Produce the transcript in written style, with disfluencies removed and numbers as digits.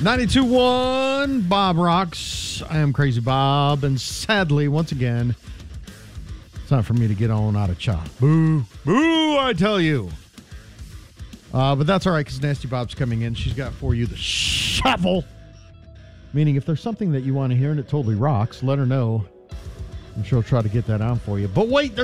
92.1 Bob Rocks. I am Crazy Bob, and sadly, once again, it's not for me to get on out of chop. Boo. Boo, I tell you. But that's all right, because Nasty Bob's coming in. She's got for you the shuffle. Meaning, if there's something that you want to hear and it totally rocks, let her know. I'm sure I'll try to get that on for you. But wait,